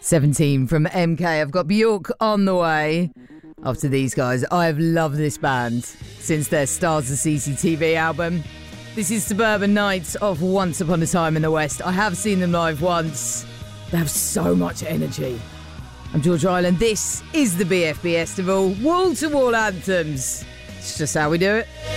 17 from MK. I've got Bjork on the way. After these guys, I've loved this band since their Stars of CCTV album. This is Suburban Nights of Once Upon a Time in the West. I have seen them live once. They have so much energy. I'm George Ryland. This is the BFB Festival. Wall-to-wall anthems. It's just how we do it.